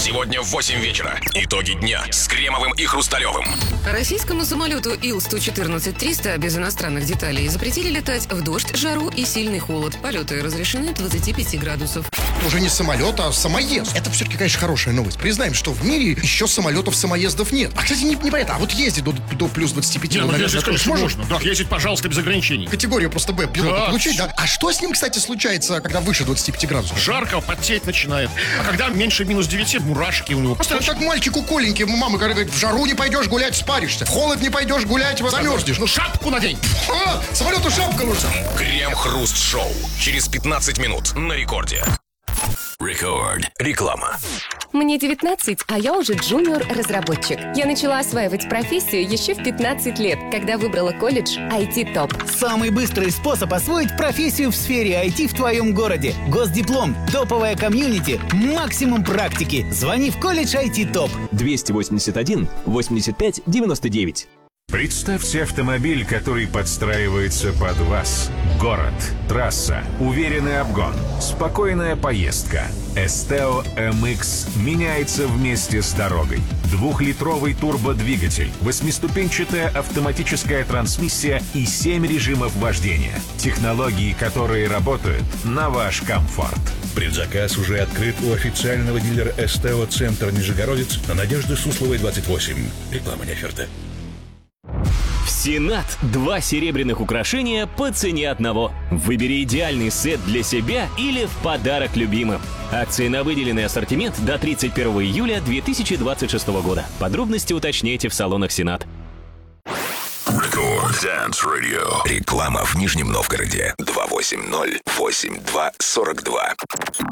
Сегодня в 8 вечера. Итоги дня с Кремовым и Хрусталевым. Российскому самолету Ил-114-300 без иностранных деталей запретили летать в дождь, жару и сильный холод. Полеты разрешены 25 градусов. Уже не самолет, а самоезд. Это все-таки, конечно, хорошая новость. Признаем, что в мире еще самолетов-самоездов нет. А, кстати, непонятно, а вот ездить до плюс 25, наверное, ездить, конечно, можно. Да, ездить, пожалуйста, без ограничений. Категорию просто Б пилота Да. получить, да? А что с ним, кстати, случается, когда выше 25 градусов? Жарко, потеть начинает. А когда меньше минус 9, мурашки у него. Просто как мальчику Коленьке, мама говорит, в жару не пойдешь гулять, спаришься. В холод не пойдешь гулять, замерзнешь. Ну, шапку надень. Самолету шапка нужна. Крем-хруст-шоу. Через 15 минут на рекорде. Рекорд. Реклама. Мне 19, а я уже джуниор-разработчик. Я начала осваивать профессию еще в 15 лет, когда выбрала колледж IT Top. Самый быстрый способ освоить профессию в сфере IT в твоем городе. Госдиплом, топовая комьюнити, максимум практики. Звони в колледж IT Top. 281 85 99. Представьте автомобиль, который подстраивается под вас. Город, трасса, уверенный обгон, спокойная поездка. Esteo MX меняется вместе с дорогой. 2-литровый турбодвигатель, 8-ступенчатая автоматическая трансмиссия и 7 режимов вождения. Технологии, которые работают на ваш комфорт. Предзаказ уже открыт у официального дилера Esteo Центр Нижегородец на Надежды Сусловой, 28. Реклама не оферта. Сенат. 2 серебряных украшения по цене одного. Выбери идеальный сет для себя или в подарок любимым. Акции на выделенный ассортимент до 31 июля 2026 года. Подробности уточняйте в салонах Сенат. Рекорд Dance Radio. Реклама в Нижнем Новгороде. 280-82-42.